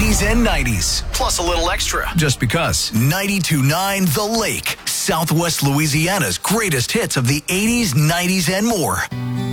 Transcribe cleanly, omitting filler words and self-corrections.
80s and 90s, plus a little extra. Just because. 92.9 The Lake, Southwest Louisiana's greatest hits of the 80s, 90s, and more.